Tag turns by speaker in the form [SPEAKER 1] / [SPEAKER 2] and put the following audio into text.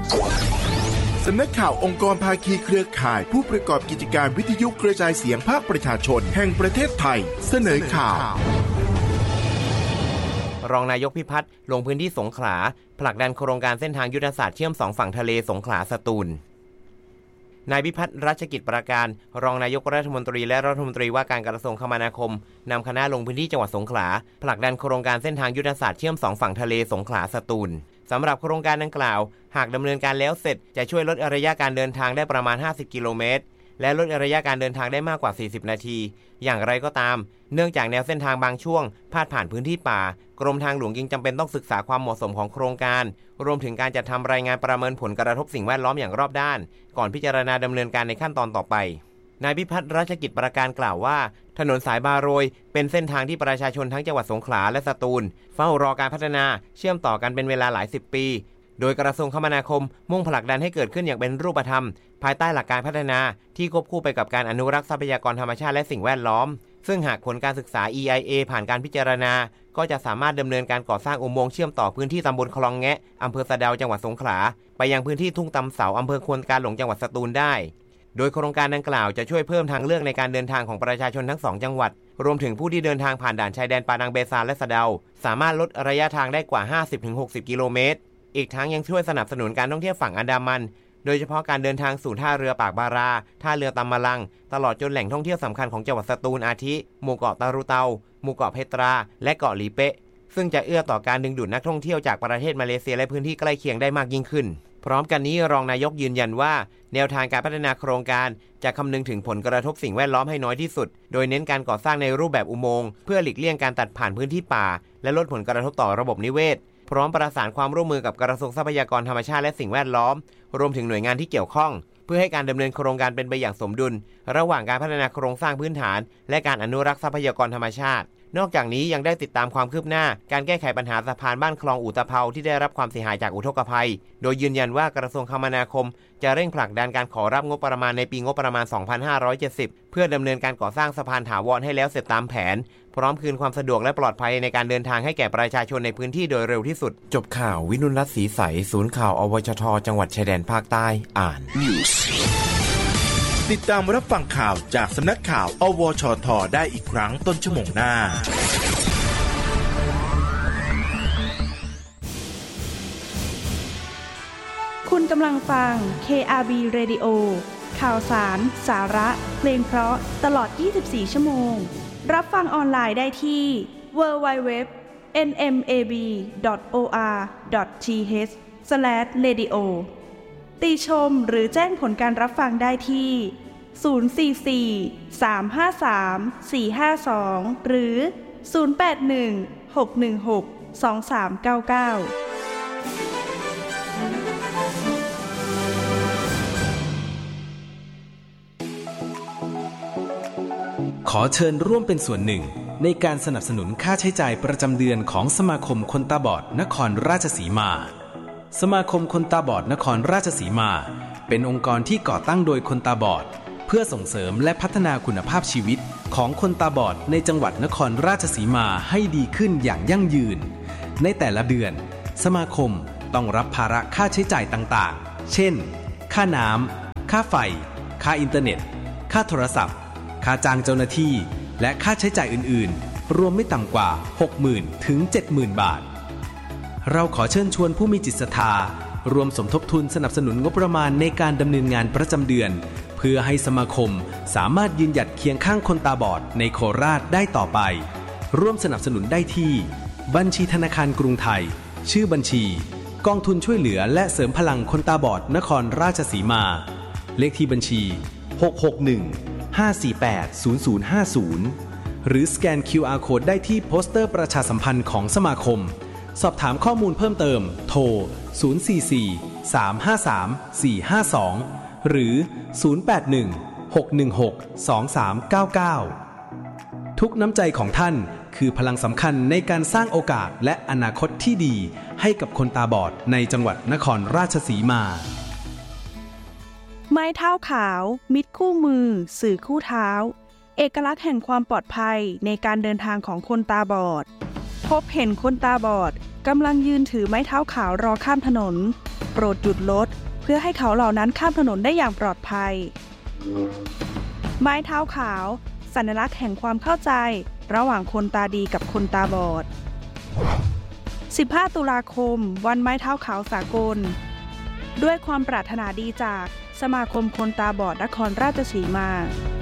[SPEAKER 1] สำนักข่าวองค์กรภาคีเครือข่ายผู้ประกอบกิจการวิทยุกระจายเสียงภาคประชาชนแห่งประเทศไทยเสนอข่าว
[SPEAKER 2] รองนายกพิพัฒน์ลงพื้นที่สงขลาผลักดันโครงการเส้นทางยุทธศาสตร์เชื่อม2ฝั่งทะเลสงขลาสตูลนายพิพัฒน์รัชกิจประการรองนายกรัฐมนตรีและรัฐมนตรีว่าการกระทรวงคมนาคมนำคณะลงพื้นที่จังหวัดสงขลาผลักดันโครงการเส้นทางยุทธศาสตร์เชื่อม2ฝั่งทะเลสงขลาสตูลสำหรับโครงการดังกล่าวหากดำเนินการแล้วเสร็จจะช่วยลดระยะการเดินทางได้ประมาณ50กิโลเมตรและลดระยะการเดินทางได้มากกว่า40นาทีอย่างไรก็ตามเนื่องจากแนวเส้นทางบางช่วงพาดผ่านพื้นที่ป่ากรมทางหลวงจึงจำเป็นต้องศึกษาความเหมาะสมของโครงการรวมถึงการจัดทำรายงานประเมินผลกระทบสิ่งแวดล้อมอย่างรอบด้านก่อนพิจารณาดำเนินการในขั้นตอนต่อไปนายพิพัฒน์รัชกิจประการกล่าวว่าถนนสายบาโรยเป็นเส้นทางที่ประชาชนทั้งจังหวัดสงขลาและสตูลเฝ้ารอการพัฒนาเชื่อมต่อกันเป็นเวลาหลาย10ปีโดยกระทรวงคมนาคมมุ่งผลักดันให้เกิดขึ้นอย่างเป็นรูปธรรมภายใต้หลักการพัฒนาที่ควบคู่ไปกับการอนุรักษ์ทรัพยากรธรรมชาติและสิ่งแวดล้อมซึ่งหากผลการศึกษา EIA ผ่านการพิจารณาก็จะสามารถดำเนินการก่อสร้างอุโมงค์เชื่อมต่อพื้นที่ตำบลคลองแงะอำเภอสะเดาจังหวัดสงขลาไปยังพื้นที่ทุ่งตำเสาอำเภอควนกาหลงจังหวัดสตูลได้โดยโครงการดังกล่าวจะช่วยเพิ่มทางเลือกในการเดินทางของประชาชนทั้ง2จังหวัดรวมถึงผู้ที่เดินทางผ่านด่านชายแดนปานังเบซาและสะเดาสามารถลดระยะทางได้กว่า 50-60 กิโลเมตรอีกทั้งยังช่วยสนับสนุนการท่องเที่ยวฝั่งอันดามันโดยเฉพาะการเดินทางสู่ท่าเรือปากบาราท่าเรือตำมะลังตลอดจนแหล่งท่องเที่ยวสำคัญของจังหวัดสตูลอาทิหมู่เกาะตารุเตาหมู่เกาะเพตราและเกาะหลีเป๊ะซึ่งจะเอื้อต่อการดึงดูดนักท่องเที่ยวจากประเทศมาเลเซียและพื้นที่ใกล้เคียงได้มากยิ่งขึ้นพร้อมกันนี้รองนายกยืนยันว่าแนวทางการพัฒนาโครงการจะคำนึงถึงผลกระทบสิ่งแวดล้อมให้น้อยที่สุดโดยเน้นการก่อสร้างในรูปแบบอุโมงค์เพื่อหลีกเลี่ยงการตัดผ่านพื้นที่ป่าและลดผลกระทบต่อระบบนิเวศพร้อมประสานความร่วมมือกับกระทรวงทรัพยากรธรรมชาติและสิ่งแวดล้อมรวมถึงหน่วยงานที่เกี่ยวข้องเพื่อให้การดำเนินโครงการเป็นไปอย่างสมดุลระหว่างการพัฒนาโครงสร้างพื้นฐานและการอนุรักษ์ทรัพยากรธรรมชาตินอกจากนี้ยังได้ติดตามความคืบหน้าการแก้ไขปัญหาสะพานบ้านคลองอู่ตะเภาที่ได้รับความเสียหายจากอุทกภัยโดยยืนยันว่ากระทรวงคมนาคมจะเร่งผลักดันการขอรับงบประมาณในปีงบประมาณ 2570 เพื่อดำเนินการก่อสร้างสะพานถาวรให้แล้วเสร็จตามแผนพร้อมคืนความสะดวกและปลอดภัยในการเดินทางให้แก่ประชาชนในพื้นที่โดยเร็วที่สุดจบข่าววินุลรัตน์ศรีใสศูนย์ข่าวอวชทจังหวัดชายแดนภาคใต้อ่าน
[SPEAKER 1] ติดตามรับฟังข่าวจากสำนักข่าวอวชทได้อีกครั้งต้นชั่วโมงหน้า
[SPEAKER 3] คุณกำลังฟัง KRB Radio ข่าวสารสาระเพลงเพราะตลอด24ชั่วโมงรับฟังออนไลน์ได้ที่ www.nmab.or.th/radio ติชมหรือแจ้งผลการรับฟังได้ที่044-353-452หรือ081-616-2399
[SPEAKER 4] ขอเชิญร่วมเป็นส่วนหนึ่งในการสนับสนุนค่าใช้จ่ายประจำเดือนของสมาคมคนตาบอดนครราชสีมาสมาคมคนตาบอดนครราชสีมาเป็นองค์กรที่ก่อตั้งโดยคนตาบอดเพื่อส่งเสริมและพัฒนาคุณภาพชีวิตของคนตาบอดในจังหวัดนครราชสีมาให้ดีขึ้นอย่างยั่งยืนในแต่ละเดือนสมาคมต้องรับภาระค่าใช้จ่ายต่างๆเช่นค่าน้ำค่าไฟค่าอินเทอร์เน็ตค่าโทรศัพท์ค่าจ้างเจ้าหน้าที่และค่าใช้จ่ายอื่นๆรวมไม่ต่ำกว่า 60,000 ถึง 70,000 บาทเราขอเชิญชวนผู้มีจิตศรัทธารวมสมทบทุนสนับสนุนงบประมาณในการดำเนินงานประจำเดือนเพื่อให้สมาคมสามารถยืนหยัดเคียงข้างคนตาบอดในโคราชได้ต่อไปร่วมสนับสนุนได้ที่บัญชีธนาคารกรุงไทยชื่อบัญชีกองทุนช่วยเหลือและเสริมพลังคนตาบอดนครราชสีมาเลขที่บัญชี661-548-0050หรือสแกน QR Code ได้ที่โปสเตอร์ประชาสัมพันธ์ของสมาคมสอบถามข้อมูลเพิ่มเติมโทร044-353-452หรือ081-616-2399ทุกน้ำใจของท่านคือพลังสำคัญในการสร้างโอกาสและอนาคตที่ดีให้กับคนตาบอดในจังหวัดนครราชสีมา
[SPEAKER 3] ไม้เท้าขาวมิตรคู่มือสื่อคู่เท้าเอกลักษณ์แห่งความปลอดภัยในการเดินทางของคนตาบอดพบเห็นคนตาบอดกำลังยืนถือไม้เท้าขาวรอข้ามถนนโปรดหยุดรถพื่อให้เขาเหล่านั้นข้ามถนนได้อย่างปลอดภัยไม้เท้าขาวสัญลักษณ์แห่งความเข้าใจระหว่างคนตาดีกับคนตาบอด15 ตุลาคมวันไม้เท้าขาวสากลด้วยความปรารถนาดีจากสมาคมคนตาบอดนครราชสีมา